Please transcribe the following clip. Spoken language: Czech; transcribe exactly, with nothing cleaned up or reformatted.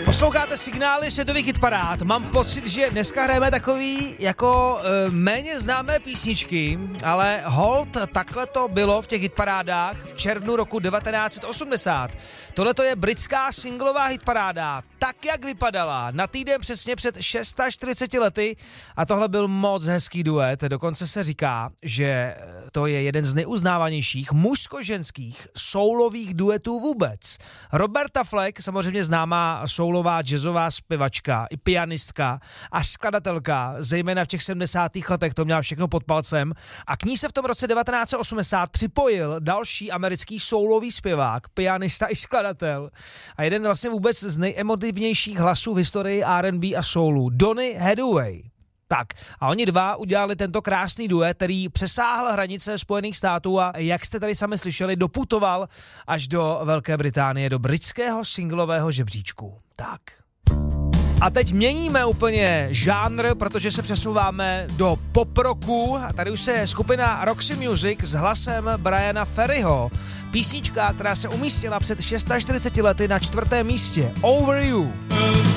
Posloucháte signály světových hitparád. Mám pocit, že dneska hrajeme takový jako e, méně známé písničky, ale hold, takhle to bylo v těch hitparádách v červnu roku devatenáct osmdesát. Tohle to je britská singlová hitparáda, tak jak vypadala na týden přesně před čtyřiceti šesti lety, a tohle byl moc hezký duet. Dokonce se říká, že to je jeden z nejuznávanějších mužsko-ženských soulových duetů vůbec. Roberta Fleck, samozřejmě známá soulová jazzová zpěvačka i pianistka a skladatelka, zejména v těch sedmdesátých letech to měla všechno pod palcem, a k ní se v tom roce devatenáct osmdesát připojil další americký soulový zpěvák, pianista i skladatel a jeden vlastně vůbec z nejemotivnějších hlasů v historii R and B a soulu, Donny Hathaway. Tak, a oni dva udělali tento krásný duet, který přesáhl hranice Spojených států a jak jste tady sami slyšeli, doputoval až do Velké Británie, do britského singlového žebříčku. Tak. A teď měníme úplně žánr, protože se přesouváme do poproku a tady už se skupina Roxy Music s hlasem Briana Ferryho. Písnička, která se umístila před čtyřiceti šesti lety na čtvrtém místě. Over You.